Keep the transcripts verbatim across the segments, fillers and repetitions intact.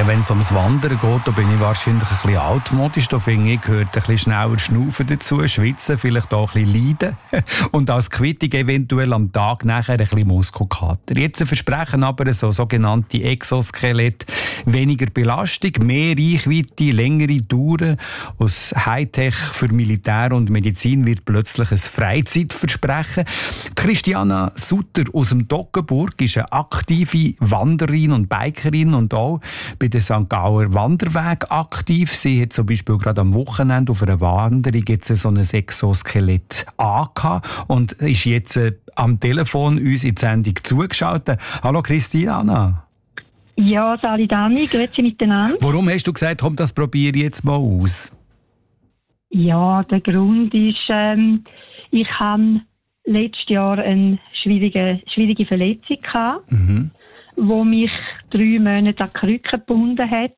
Ja, wenn es ums Wandern geht, da bin ich wahrscheinlich ein bisschen altmodisch. Da finde ich, gehört ein bisschen schneller Schnaufen dazu, schwitzen, vielleicht auch ein bisschen leiden. Und als Quittung eventuell am Tag nachher ein bisschen Muskelkater. Jetzt versprechen aber so sogenannte Exoskelett weniger Belastung, mehr Reichweite, längere Touren. Aus Hightech für Militär und Medizin wird plötzlich ein Freizeitversprechen. Die Christiana Sutter aus dem Toggenburg ist eine aktive Wanderin und Bikerin und auch bei der Sankt Gauer Wanderweg aktiv. Sie hat zum Beispiel gerade am Wochenende auf einer Wanderung jetzt so ein Exoskelett angehabt und ist jetzt äh, am Telefon uns in die Sendung zugeschaltet. Hallo Christiana. Ja, Sali Dani, grüezi miteinander. Warum hast du gesagt, komm, das probiere ich jetzt mal aus? Ja, der Grund ist, ähm, ich hatte letztes Jahr eine schwierige, schwierige Verletzung gehabt, mhm. wo mich drei Monate an die Krücke gebunden hat.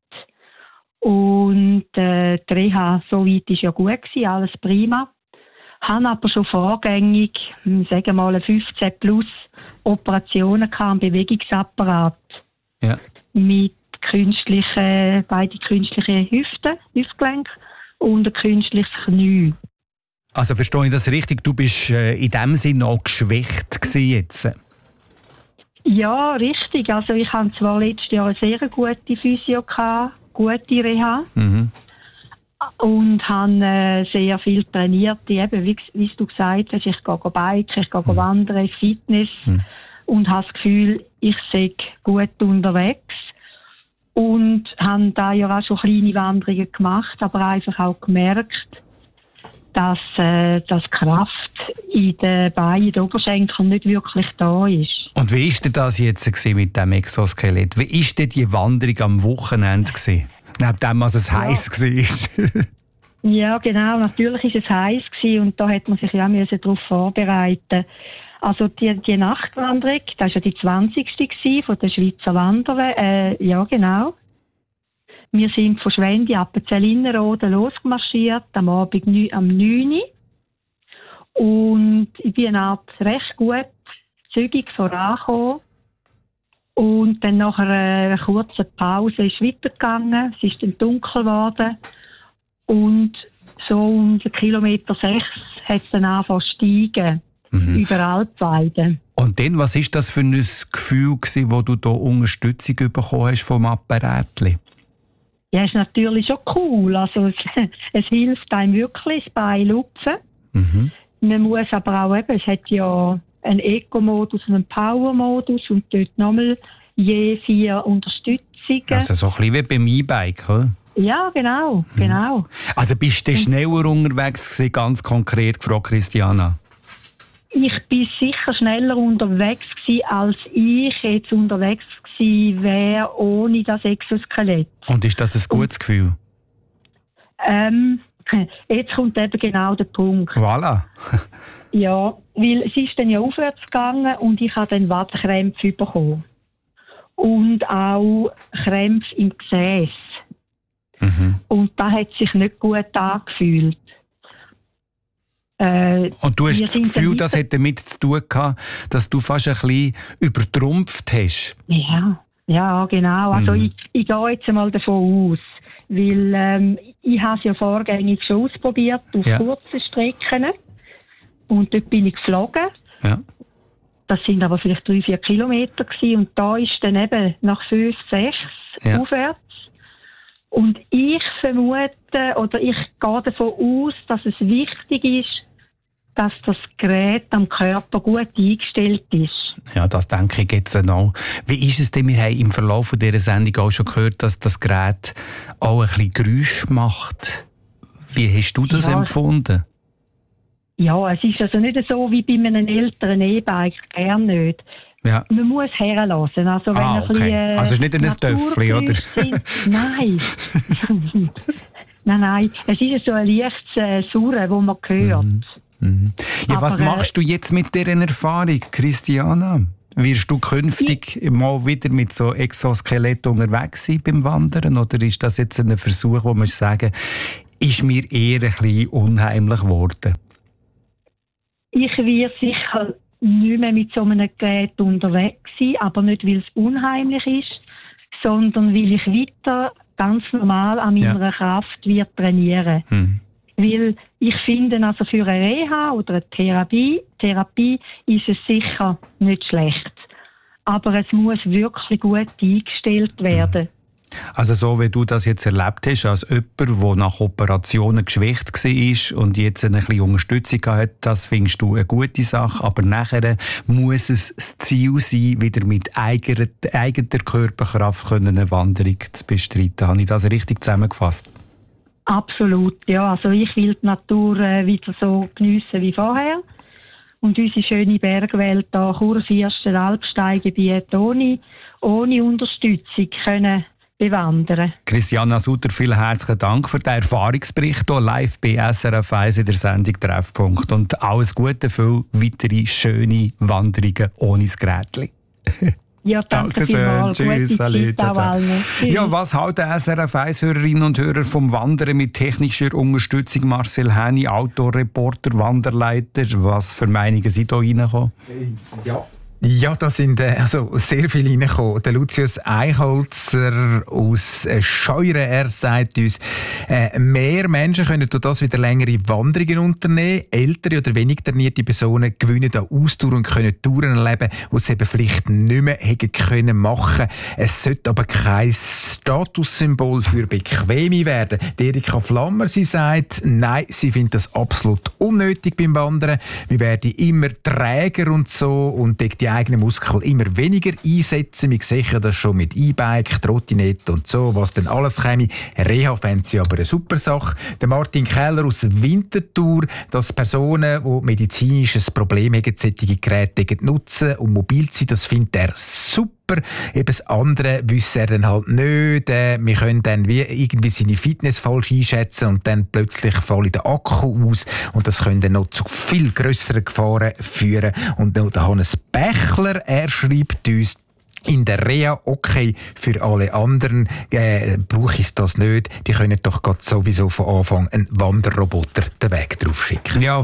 Und äh, die Reha soweit war ja gut gewesen, alles prima. Ich hatte aber schon vorgängig, sagen wir mal, fünfzehn plus Operationen am Bewegungsapparat. Ja. Mit künstlichen, beide künstliche Hüften, Hüftgelenk und ein künstliches Knie. Also verstehe ich das richtig? Du bist äh, in dem Sinne auch geschwächt gewesen jetzt? Ja, richtig. Also ich hatte zwar letztes Jahr eine sehr gute Physio gehabt, gute Reha. Mhm. Und habe äh, sehr viel trainiert. Eben, wie, wie du gesagt hast, ich gehe biken, ich gehe mhm. wandern, Fitness. Mhm. Und habe das Gefühl, ich sei gut unterwegs. Und habe da ja auch schon kleine Wanderungen gemacht, aber einfach auch gemerkt, dass, äh, dass Kraft in den Beinen, in den Oberschenkeln nicht wirklich da ist. Und wie war das jetzt mit dem Exoskelett? Wie war denn die Wanderung am Wochenende? Neben dem, was es ja. heiß war. Ja, genau. Natürlich war es heiß und da hat man sich ja darauf vorbereiten. Also die, die Nachtwanderung, das war ja die zwanzigste von der Schweizer Wanderweg. Äh, ja, genau. Wir sind von Schwendi ab Zellinerode losgemarschiert, am Abend neun, am neun Uhr. Und ich bin eine recht gut, zügig vorangekommen. Und dann nach einer kurzen Pause ist es weitergegangen. Es ist dann dunkel geworden. Und so um Kilometer sechs hat es dann angefangen zu steigen. Mhm. Über Alpweiden. Und dann, was war das für ein Gefühl, wo du da Unterstützung bekommen hast vom Apparatli? Ja, ist natürlich schon cool. Also, es, es hilft einem wirklich, das Bein lupfen. Mhm. Man muss aber auch eben, es hat ja einen Eco-Modus und einen Power-Modus und dort nochmal je vier Unterstützungen. Also so ein bisschen wie beim E-Bike, oder? Ja, genau, mhm. genau. Also bist du schneller unterwegs gewesen, ganz konkret gefragt, Christiana? Ich war sicher schneller unterwegs gewesen, als ich jetzt unterwegs gewesen wäre ohne das Exoskelett. Und ist das ein gutes Und, Gefühl? Ähm, jetzt kommt eben genau der Punkt. Voilà. Ja, weil es ist dann ja aufwärts gegangen und ich habe dann Wadenkrämpfe bekommen. Und auch Krämpfe im Gesäß. Mhm. Und das hat sich nicht gut angefühlt. Äh, und du hast das Gefühl, das hätte damit zu tun gehabt, dass du fast ein bisschen übertrumpft hast? Ja, ja genau. Also mhm. ich, ich gehe jetzt einmal davon aus, weil ähm, ich habe es ja vorgängig schon ausprobiert auf ja. kurzen Strecken und dort bin ich geflogen. Ja. Das sind aber vielleicht drei, vier Kilometer gewesen und da ist dann eben nach fünf, sechs ja. aufwärts. Und ich vermute, oder ich gehe davon aus, dass es wichtig ist, dass das Gerät am Körper gut eingestellt ist. Ja, das denke ich jetzt auch. Wie ist es denn? Wir haben im Verlauf dieser Sendung auch schon gehört, dass das Gerät auch ein bisschen Geräusch macht. Wie hast du das ja, empfunden? Ja, es ist also nicht so wie bei einem älteren E-Bike, gern nicht. Ja. Man muss herlassen. Also, wenn ah, ein okay. bisschen, äh, also es ist nicht ein Töffli, oder? Sind, nein. nein, nein. Es ist so ein leichtes äh, Surren, das man hört. Mhm. Mhm. Ja, aber, was machst du jetzt mit dieser Erfahrung, Christiana? Wirst du künftig ich, mal wieder mit so Exoskelett unterwegs sein beim Wandern? Oder ist das jetzt ein Versuch, wo man sagen, ist mir eher ein bisschen unheimlich geworden? Ich werde sicher nicht mehr mit so einem Gerät unterwegs sein, aber nicht, weil es unheimlich ist, sondern weil ich weiter ganz normal an meiner ja. Kraft wird trainieren. Hm. Weil ich finde, also für eine Reha oder eine Therapie, Therapie ist es sicher nicht schlecht. Aber es muss wirklich gut eingestellt werden. Also so wie du das jetzt erlebt hast, als jemand, der nach Operationen geschwächt war und jetzt eine bisschen Unterstützung hat, das findest du eine gute Sache. Aber nachher muss es das Ziel sein, wieder mit eigener, eigener Körperkraft eine Wanderung zu bestreiten. Habe ich das richtig zusammengefasst? Absolut, ja. Also ich will die Natur äh, wieder so geniessen wie vorher. Und unsere schöne Bergwelt, da Kurfürsten, Alpsteingebiet, ohne, ohne Unterstützung können bewandern. Christiana Sutter, vielen herzlichen Dank für den Erfahrungsbericht hier live bei S R F eins in der Sendung Treffpunkt. Und alles Gute für weitere schöne Wanderungen ohne das Gerätchen. Ja, danke, danke schön. Tschüss, salut, ja, was halten S R F eins-Hörerinnen und Hörer vom Wandern mit technischer Unterstützung? Marcel Häni, Autoreporter, Wanderleiter. Was für Meinungen sind da reingekommen? Ja. Ja, da sind äh, also sehr viele reingekommen. Der Lucius Eichholzer aus äh, Scheuren, er sagt uns, äh, mehr Menschen können durch das wieder längere Wanderungen unternehmen. Ältere oder wenig trainierte Personen gewinnen an Ausdauer und können Touren erleben, die sie eben vielleicht nicht mehr hätten können machen. Es sollte aber kein Statussymbol für Bequeme werden. Die Erika Flammer, sie sagt, nein, sie findet das absolut unnötig beim Wandern. Wir werden immer träger und so und die eigenen Muskeln immer weniger einsetzen. Wir sehen das schon mit E-Bike, Trottinette und so, was dann alles käme. Reha fände sie aber eine super Sache. Der Martin Keller aus Winterthur, dass Personen, die medizinisches Problem haben, solche Geräte nutzen und mobil sind, das findet er super. Eben das andere wüsste er dann halt nicht. Äh, wir können dann wie irgendwie seine Fitness falsch einschätzen und dann plötzlich fällt der Akku aus und das könnte noch zu viel grösseren Gefahren führen. Und der Hannes Bächler, er schreibt uns, in der Reha okay, für alle anderen äh, brauche ich das nicht. Die können doch gerade sowieso von Anfang einen Wanderroboter den Weg drauf schicken. Ja,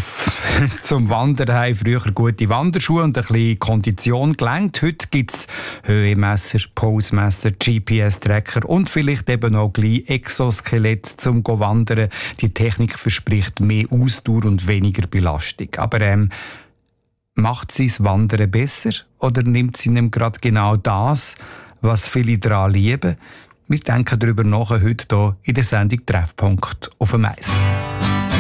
zum Wandern haben früher gute Wanderschuhe und ein bisschen Kondition gelenkt. Heute gibt es Höhemesser, Pulsmesser, G P S-Tracker und vielleicht eben auch gleich Exoskelett zum Wandern. Die Technik verspricht mehr Ausdauer und weniger Belastung. Aber ähm, macht sie das Wandern besser oder nimmt sie ihm gerade genau das, was viele daran lieben? Wir denken darüber nach heute hier in der Sendung Treffpunkt auf dem Eis.